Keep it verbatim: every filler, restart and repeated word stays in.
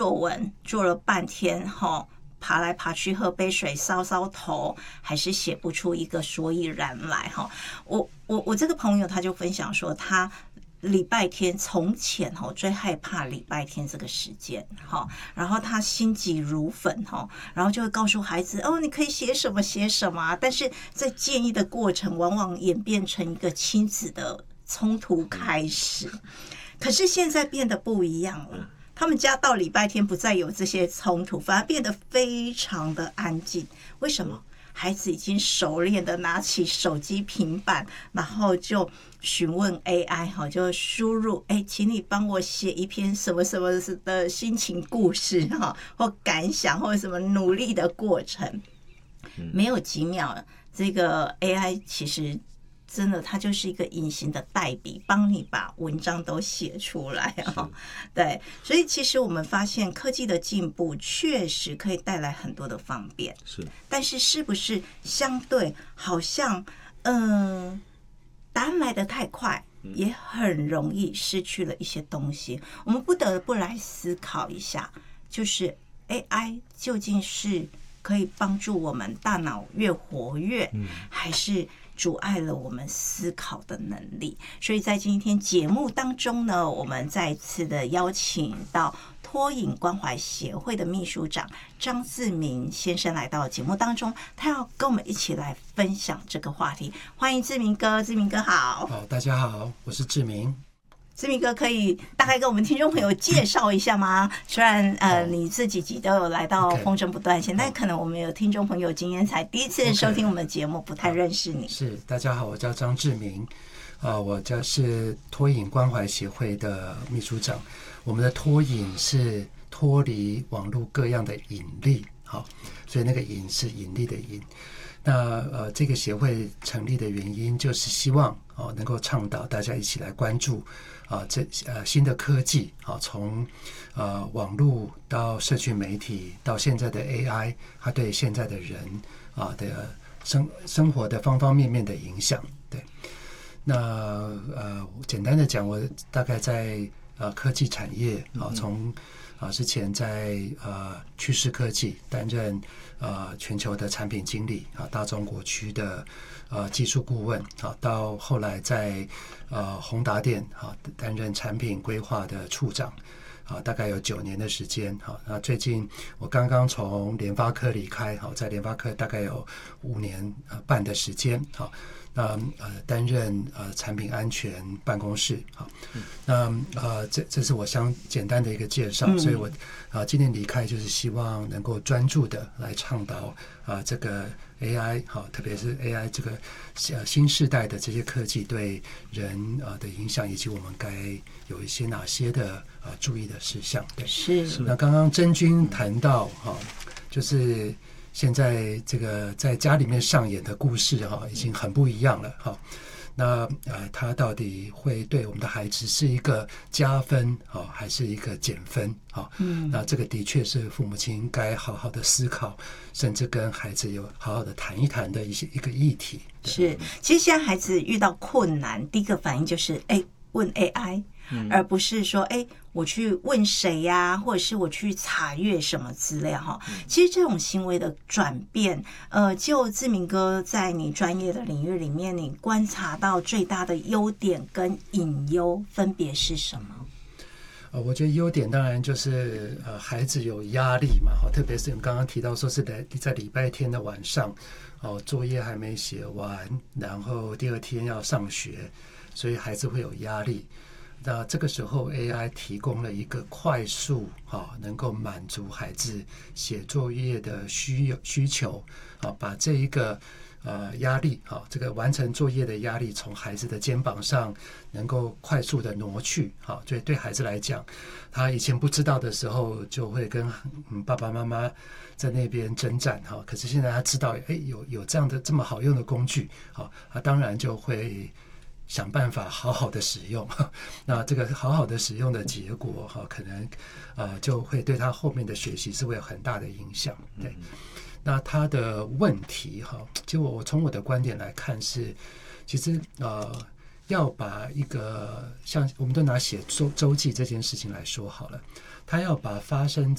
作文，做了半天哈，爬来爬去喝杯水搔搔头，还是写不出一个所以然来哈。我我我这个朋友他就分享说，他礼拜天从前哈最害怕礼拜天这个时间哈，然后他心急如焚哈，然后就会告诉孩子哦，你可以写什么写什么，但是在建议的过程往往演变成一个亲子的冲突开始。可是现在变得不一样了，他们家到礼拜天不再有这些冲突，反而变得非常的安静。为什么？孩子已经熟练的拿起手机平板，然后就询问 A I 哈，就输入哎，请你帮我写一篇什么什么的心情故事哈，或感想，或者什么努力的过程。没有几秒，这个 A I 其实真的，它就是一个隐形的代笔，帮你把文章都写出来哦。对，所以其实我们发现科技的进步确实可以带来很多的方便， 是， 但是是不是相对好像，嗯、呃，答案来得太快，也很容易失去了一些东西。我们不得不来思考一下，就是 A I 究竟是可以帮助我们大脑越活跃，还是阻碍了我们思考的能力？所以在今天节目当中呢，我们再次的邀请到脱瘾关怀协会的秘书长张志明先生来到节目当中，他要跟我们一起来分享这个话题。欢迎志明哥，志明哥好。 好，大家好，我是志明。 志明哥可以大概跟我们听众朋友介绍一下吗？虽然呃你这几集都有来到风筝不断线， okay. 但可能我们有听众朋友今天才第一次收听我们的节目， okay. 不太认识你。 是，大家好，我叫张志明，啊、呃，我叫是脱瘾关怀协会的秘书长。我们的脱瘾是脱离网络各样的引力，好，所以那个瘾是引力的瘾。那呃，这个协会成立的原因就是希望哦，能够倡导大家一起来关注啊，这呃新的科技啊，从呃网络到社群媒体到现在的 A I， 它对现在的人啊的生生活的方方面面的影响。对，那呃简单的讲，我大概在呃科技产业啊，从啊之前在呃趋势科技担任呃全球的产品经理啊，大中国区的呃技术顾问啊，到后来在呃宏达电啊担任产品规划的处长啊，大概有九年的时间。好，那最近我刚刚从联发科离开，好，在联发科大概有五年半的时间。好，那呃担任呃产品安全办公室。好，那呃这这是我相简单的一个介绍，所以我啊、呃、今天离开就是希望能够专注的来倡导啊、呃、这个 A I 好，特别是 A I 这个呃新世代的这些科技对人啊、呃、的影响，以及我们该有一些哪些的呃注意的事项。对， 是。 那刚刚真君谈到哈、哦，就是现在这个在家里面上演的故事哈、哦，已经很不一样了哈、哦。那呃，它到底会对我们的孩子是一个加分啊、哦，还是一个减分啊、哦？嗯，那这个的确是父母亲该好好的思考，甚至跟孩子有好好的谈一谈的一些一个议题。 是，其实现在孩子遇到困难，第一个反应就是哎，问 A I。而不是说哎，我去问谁呀、啊，或者是我去查阅什么资料哈。其实这种行为的转变，呃，就志明哥在你专业的领域里面，你观察到最大的优点跟隐忧分别是什么？ 呃，我觉得优点当然就是呃，孩子有压力嘛，特别是你刚刚提到说是在在礼拜天的晚上，哦，作业还没写完，然后第二天要上学，所以孩子会有压力。那这个时候 A I 提供了一个快速啊，能够满足孩子写作业的需需求啊，把这一个呃压力啊，这个完成作业的压力从孩子的肩膀上能够快速的挪去啊，所以对孩子来讲，他以前不知道的时候就会跟嗯爸爸妈妈在那边征战哈，可是现在他知道哎有有这样的这么好用的工具啊，他当然就会想办法好好的使用，那这个好好的使用的结果哈，可能呃就会对他后面的学习是会有很大的影响。对，那他的问题哈，其实我从我的观点来看是，其实呃要把一个像我们都拿写周周记这件事情来说好了，他要把发生